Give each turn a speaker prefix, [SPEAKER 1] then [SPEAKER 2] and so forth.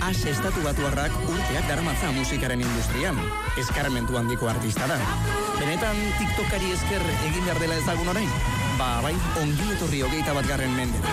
[SPEAKER 1] As estatubatuarrak urteak daramatza musikaren industrian. Eskarmentu handiko artista da. Benetan TikTokari esker egin behar dela ezagun orain? Bai, ongi etorri 21. mendera.